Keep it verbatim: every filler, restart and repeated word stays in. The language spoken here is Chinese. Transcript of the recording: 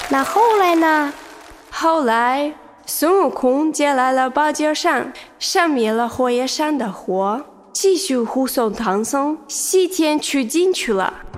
那后来呢？ 后来，孙悟空借来了宝剑山，扇灭了火焰山的火，继续护送唐僧西天取经去了。